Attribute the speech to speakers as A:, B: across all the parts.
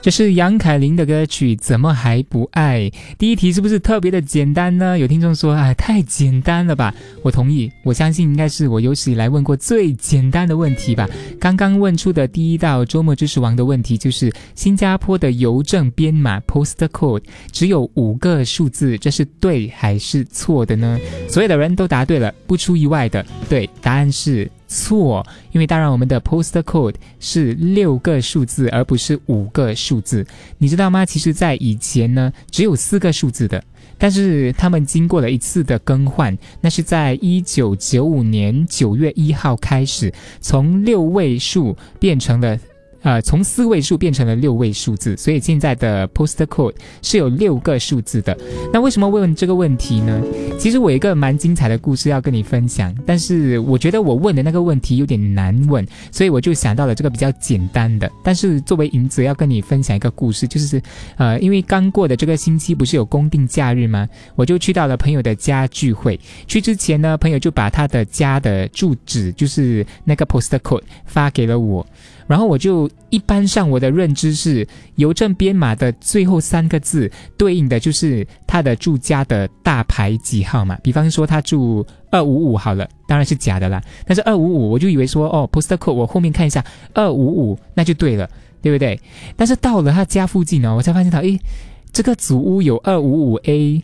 A: 这是杨凯琳的歌曲《怎么还不爱》。第一题是不是特别的简单呢？有听众说太简单了吧。我同意，我相信应该是我有史以来问过最简单的问题吧。刚刚问出的第一道周末知识王的问题就是新加坡的邮政编码 Postal Code 只有5个数字，这是对还是错的呢？所有的人都答对了，不出意外的，对，答案是错，因为当然我们的 Postal Code 是6个数字而不是5个数字。你知道吗？其实在以前呢只有4个数字的，但是他们经过了一次的更换，那是在1995年9月1号开始，从6位数变成了从4位数变成了6位数字，所以现在的 Postal Code 是有6个数字的。那为什么问这个问题呢？其实我有一个蛮精彩的故事要跟你分享，但是我觉得我问的那个问题有点难问，所以我就想到了这个比较简单的。但是作为赢者要跟你分享一个故事，就是因为刚过的这个星期不是有公定假日吗？我就去到了朋友的家聚会。去之前呢，朋友就把他的家的住址，就是那个 Postal Code 发给了我。然后我就一般上我的认知是邮政编码的最后3个字对应的就是他的住家的大牌几号嘛，比方说他住255好了，当然是假的啦，但是255我就以为说Postal Code 我后面看一下255那就对了，对不对？但是到了他家附近我才发现到这个祖屋有255A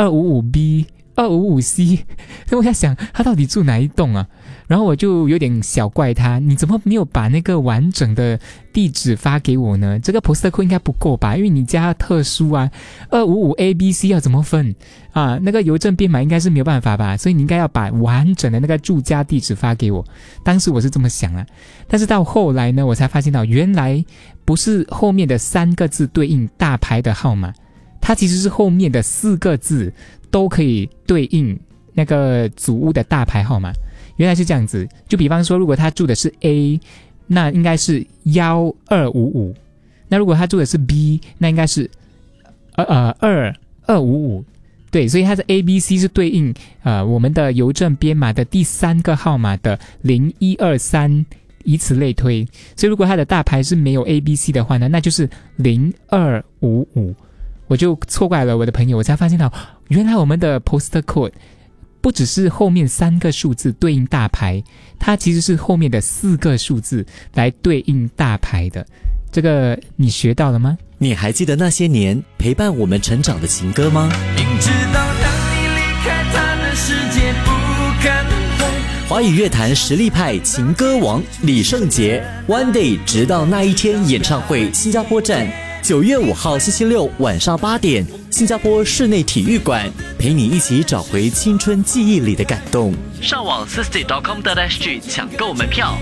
A: 255B255C， 所以我在想他到底住哪一栋啊？然后我就有点小怪他，你怎么没有把那个完整的地址发给我呢？这个 Postal Code 应该不够吧，因为你家特殊啊，255ABC 要怎么分啊？那个邮政编码应该是没有办法吧，所以你应该要把完整的那个住家地址发给我。当时我是这么想啊，但是到后来呢，我才发现到原来不是后面的3个字对应大牌的号码，它其实是后面的4个字都可以对应那个祖屋的大牌号码。原来是这样子，就比方说如果他住的是 A， 那应该是1255，那如果他住的是 B， 那应该是2255。对，所以它的 ABC 是对应我们的邮政编码的第3个号码的0123，以此类推。所以如果它的大牌是没有 ABC 的话呢，那就是0255。我就错怪了我的朋友，我才发现到原来我们的 Postal Code不只是后面3个数字对应大牌，它其实是后面的4个数字来对应大牌的。这个你学到了吗？
B: 你还记得那些年陪伴我们成长的情歌吗？
C: 明知道当你离开他的世界不可能会。
B: 华语乐坛实力派情歌王李圣杰 One Day 直到那一天演唱会新加坡站9月5号星期六晚上8点，新加坡室内体育馆，陪你一起找回青春记忆里的感动。上网 60.com.sg 抢购门票。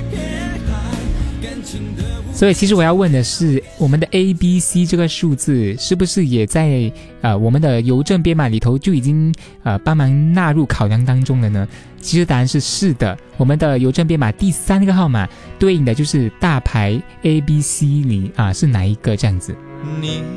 A: 所以其实我要问的是，我们的 ABC 这个数字是不是也在我们的邮政编码里头就已经帮忙纳入考量当中了呢？其实答案是的，我们的邮政编码第3个号码对应的就是大牌 ABC 里是哪一个这样子。